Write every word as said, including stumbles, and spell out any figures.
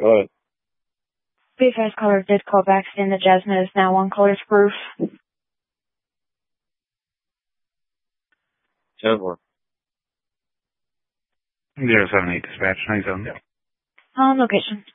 Go ahead. B F S caller did call back saying the Jasmine is now on colors proof. ten four. zero seven eight dispatch, nice zone. On location.